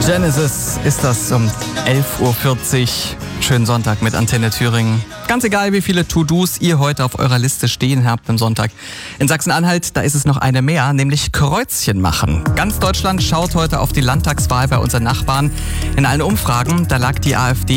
Genesis ist das um 11.40 Uhr. Schönen Sonntag mit Antenne Thüringen. Ganz egal, wie viele To-Dos ihr heute auf eurer Liste stehen habt am Sonntag. In Sachsen-Anhalt, da ist es noch eine mehr, nämlich Kreuzchen machen. Ganz Deutschland schaut heute auf die Landtagswahl bei unseren Nachbarn. In allen Umfragen, da lag die AfD